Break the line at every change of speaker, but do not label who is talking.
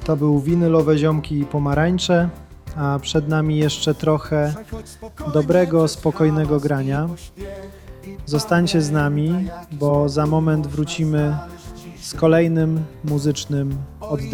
To był Winylowe Ziomki i Pomarańcze, a przed nami jeszcze trochę dobrego, spokojnego grania. Zostańcie z nami, bo za moment wrócimy z kolejnym muzycznym oddechem.